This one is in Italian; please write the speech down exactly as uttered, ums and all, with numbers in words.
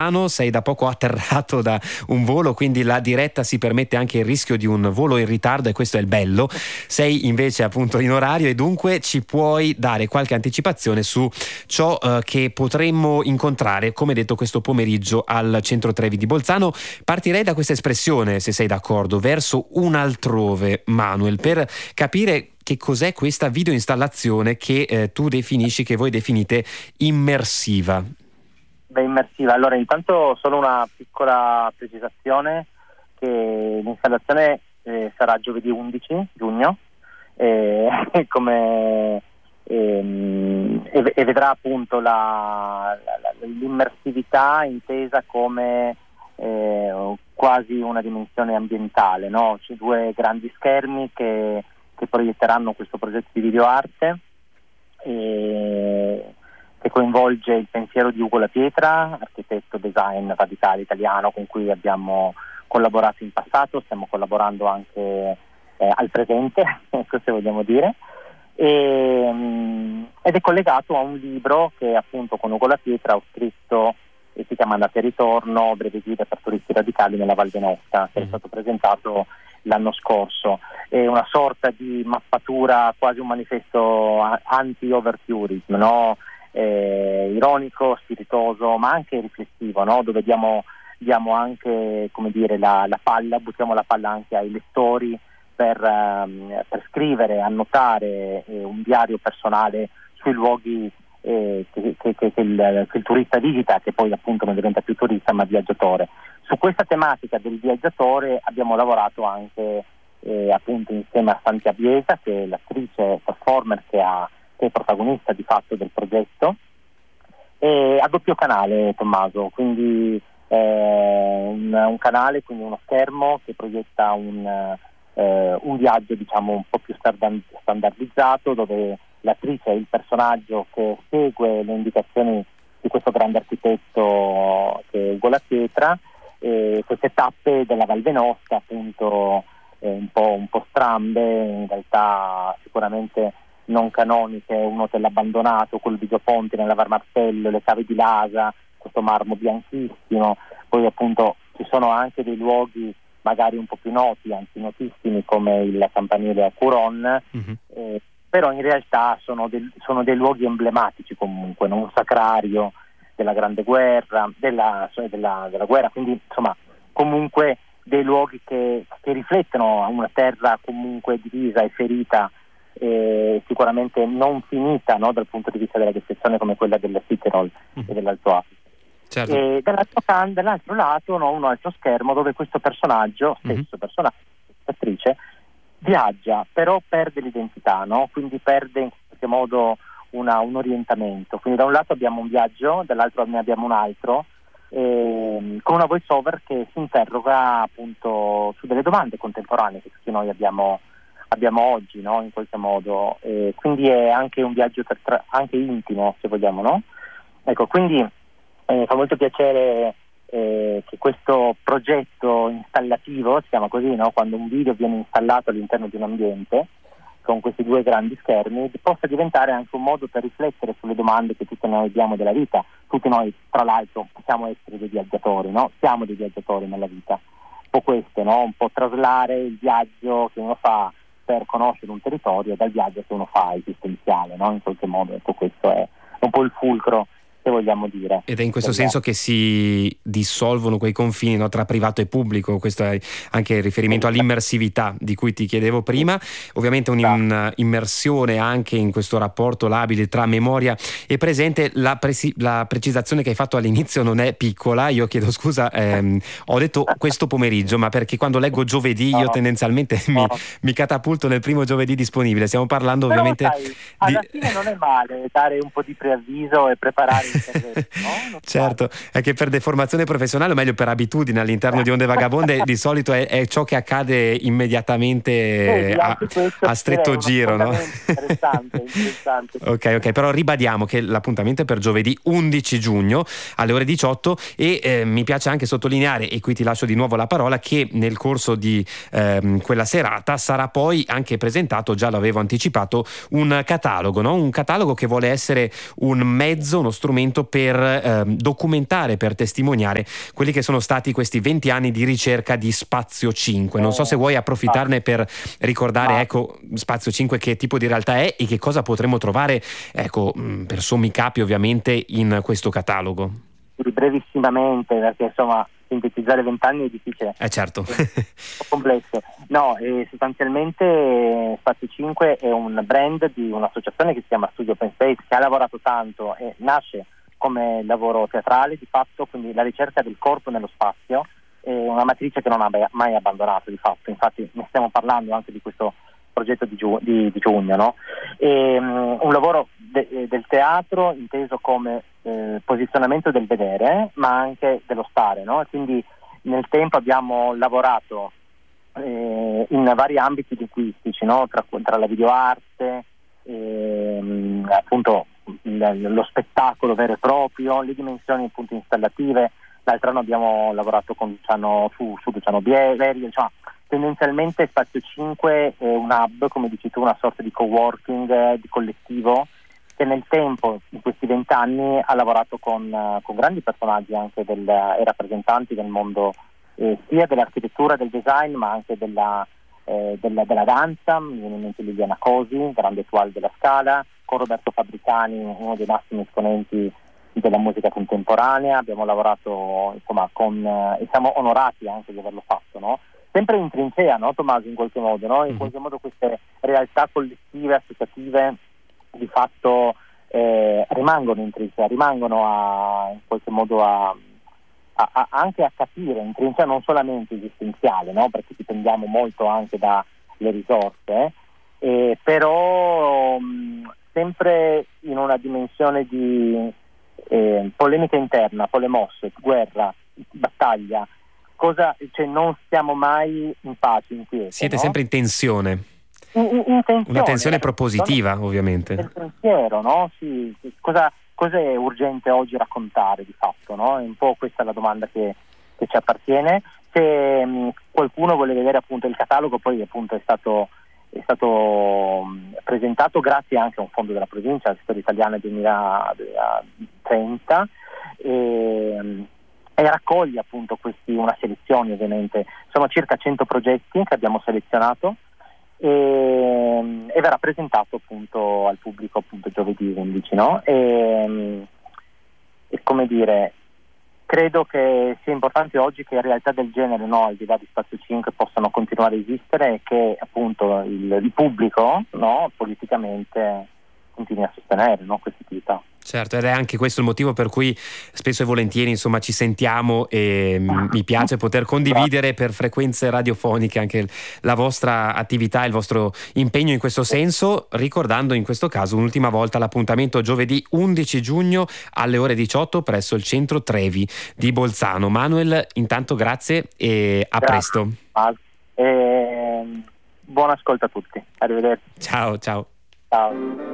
Bolzano, sei da poco atterrato da un volo, quindi la diretta si permette anche il rischio di un volo in ritardo e questo è il bello. Sei invece appunto in orario e dunque ci puoi dare qualche anticipazione su ciò eh, che potremmo incontrare, come detto, questo pomeriggio al Centro Trevi di Bolzano. Partirei da questa espressione, se sei d'accordo, verso un altrove, Manuel, per capire che cos'è questa videoinstallazione che eh, tu definisci, che voi definite immersiva. Beh, immersiva. Allora, intanto solo una piccola precisazione, che l'installazione eh, sarà giovedì undici giugno, eh, come, ehm, e, e vedrà appunto la, la, l'immersività intesa come eh, quasi una dimensione ambientale, no? C'è due grandi schermi che che proietteranno questo progetto di videoarte e che coinvolge il pensiero di Ugo La Pietra, architetto design radicale italiano con cui abbiamo collaborato in passato, stiamo collaborando anche eh, al presente, ecco, se vogliamo dire, e, mh, ed è collegato a un libro che appunto con Ugo La Pietra ho scritto e si chiama Andata e Ritorno, breve guida per turisti radicali nella Val Venosta, che è stato presentato l'anno scorso. È una sorta di mappatura, quasi un manifesto anti-overtourism, no? Eh, ironico, spiritoso, ma anche riflessivo, no? Dove diamo, diamo anche, come dire, la, la palla, buttiamo la palla anche ai lettori per, um, per scrivere, annotare eh, un diario personale sui luoghi eh, che, che, che, che, il, che il turista visita, che poi appunto non diventa più turista ma viaggiatore. Su questa tematica del viaggiatore abbiamo lavorato anche eh, appunto insieme a Santia Biesa, che è l'attrice performer che, ha, che è protagonista di fatto del progetto, e a doppio canale, Tommaso, quindi eh, un, un canale, quindi uno schermo che proietta un, eh, un viaggio diciamo un po' più standardizzato, dove l'attrice è il personaggio che segue le indicazioni di questo grande architetto che è Ugo La Pietra. E queste tappe della Val Venosta appunto eh, un po', un po' strambe, in realtà sicuramente non canoniche, un hotel abbandonato, quello di Gioponti nella Var Martello, le cave di Lasa, questo marmo bianchissimo, poi appunto ci sono anche dei luoghi magari un po' più noti, anzi notissimi, come il campanile a Curon, mm-hmm. eh, però in realtà sono, del, sono dei luoghi emblematici comunque, no? Un sacrario della Grande Guerra, della, della, della guerra, quindi insomma comunque dei luoghi che, che riflettono una terra comunque divisa e ferita, e sicuramente non finita, no, dal punto di vista della descrizione, come quella del Südtirol mm. e dell'Alto Adige. Certo. E dall'altro, can, dall'altro lato no, un altro schermo dove questo personaggio, stesso mm-hmm. personaggio, attrice, viaggia, però perde l'identità, no? Quindi perde in qualche modo Una, un orientamento, quindi da un lato abbiamo un viaggio, dall'altro ne abbiamo un altro, eh, con una voice over che si interroga appunto su delle domande contemporanee che tutti noi abbiamo, abbiamo oggi, no? In qualche modo, eh, quindi è anche un viaggio tra, tra, anche intimo, se vogliamo, no? Ecco, quindi eh, fa molto piacere eh, che questo progetto installativo, si chiama così, no? Quando un video viene installato all'interno di un ambiente con questi due grandi schermi, possa diventare anche un modo per riflettere sulle domande che tutti noi abbiamo della vita. Tutti noi, tra l'altro, possiamo essere dei viaggiatori, no? Siamo dei viaggiatori nella vita. Un po' questo, no? Un po' traslare il viaggio che uno fa per conoscere un territorio dal viaggio che uno fa esistenziale, no? In qualche modo, ecco, questo è un po' il fulcro, se vogliamo dire. Ed è in questo senso che si dissolvono quei confini, no, tra privato e pubblico. Questo è anche il riferimento all'immersività di cui ti chiedevo prima. Ovviamente un'immersione anche in questo rapporto labile tra memoria e presente. La, presi- la precisazione che hai fatto all'inizio non è piccola, io chiedo scusa, ehm, ho detto questo pomeriggio, ma perché quando leggo giovedì io tendenzialmente mi, mi catapulto nel primo giovedì disponibile. Stiamo parlando però, ovviamente sai, alla di... fine non è male dare un po' di preavviso e preparare no? Certo, è che per deformazione professionale, o meglio per abitudine all'interno di Onde Vagabonde, di solito è, è ciò che accade immediatamente a, a stretto giro, no? Interessante, interessante. Ok, ok, però ribadiamo che l'appuntamento è per giovedì undici giugno alle ore diciotto e eh, mi piace anche sottolineare, e qui ti lascio di nuovo la parola, che nel corso di ehm, quella serata sarà poi anche presentato, già l'avevo anticipato, un catalogo, no? Un catalogo che vuole essere un mezzo, uno strumento momento per eh, documentare, per testimoniare quelli che sono stati questi venti anni di ricerca di Spazio cinque. Non so se vuoi approfittarne per ricordare, ecco, Spazio cinque che tipo di realtà è e che cosa potremo trovare, ecco, per sommi capi ovviamente, in questo catalogo. Brevissimamente, perché insomma sintetizzare vent'anni è difficile. Eh certo. È complesso. No, eh, sostanzialmente Spazio cinque è un brand di un'associazione che si chiama Studio Open Space, che ha lavorato tanto e nasce come lavoro teatrale di fatto, quindi la ricerca del corpo nello spazio è una matrice che non ha mai abbandonato di fatto. Infatti ne stiamo parlando anche di questo progetto di, giu- di, di giugno, no? E, um, un lavoro de- del teatro inteso come eh, posizionamento del vedere, ma anche dello stare, no? Quindi nel tempo abbiamo lavorato eh, in vari ambiti linguistici, no? tra, tra la videoarte, ehm, appunto l- lo spettacolo vero e proprio, le dimensioni appunto installative. L'altro anno abbiamo lavorato con Luciano, su, su Luciano Bieri, insomma, tendenzialmente Spazio cinque è un hub, come dici tu, una sorta di coworking, eh, di collettivo, che nel tempo, in questi vent'anni, ha lavorato con, uh, con grandi personaggi anche del, e rappresentanti del mondo eh, sia dell'architettura, del design, ma anche della, eh, della, della danza. Mi viene in mente Liliana Cosi, grande étoile della Scala, con Roberto Fabricani, uno dei massimi esponenti della musica contemporanea. Abbiamo lavorato insomma con eh, e siamo onorati anche di averlo fatto, no? Sempre in trincea, no, Tommaso, in qualche modo, no? In qualche modo queste realtà collettive, associative di fatto eh, rimangono in trincea, rimangono a, in qualche modo a, a, a anche a capire in trincea non solamente esistenziale, no? Perché dipendiamo molto anche dalle risorse, eh, però mh, sempre in una dimensione di eh, polemica interna, polemosse, guerra, battaglia. Cosa, cioè non stiamo mai in pace, in quiete. Siete no? sempre in tensione. In, in, in tensione. Una tensione propositiva, ovviamente. Del pensiero, no? Sì, cosa, cosa è urgente oggi raccontare di fatto, no? È un po' questa la domanda che, che ci appartiene. Se mh, qualcuno vuole vedere appunto il catalogo, poi appunto è stato, è stato mh, presentato grazie anche a un fondo della provincia, la Storia Italiana duemilatrenta, e, mh, e raccoglie appunto questi, una selezione ovviamente. Sono circa cento progetti che abbiamo selezionato e, e verrà presentato appunto al pubblico appunto giovedì undici, no? E, e come dire, credo che sia importante oggi che realtà del genere, no, al di là di Spazio cinque, possano continuare a esistere e che appunto il, il pubblico, no, politicamente continui a sostenere, no, queste attività. Certo, ed è anche questo il motivo per cui spesso e volentieri insomma ci sentiamo e m- mi piace poter condividere per frequenze radiofoniche anche la vostra attività e il vostro impegno in questo senso, ricordando in questo caso un'ultima volta l'appuntamento giovedì undici giugno alle ore diciotto presso il centro Trevi di Bolzano. Manuel, intanto grazie e a Grazie. presto. E buon ascolto a tutti, arrivederci. Ciao, ciao. Ciao.